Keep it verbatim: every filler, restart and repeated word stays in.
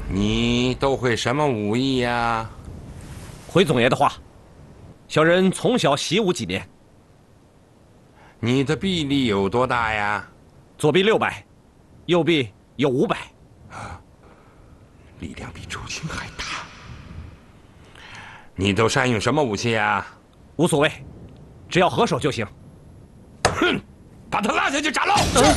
你都会什么武艺呀？ 回总爷的话，小人从小习武几年。 你的臂力有多大呀？ 左臂六百，右臂有五百。 力量比周青还大。你都善用什么武器呀？ 无所谓，只要合手就行。 哼，把他拉下去斩喽！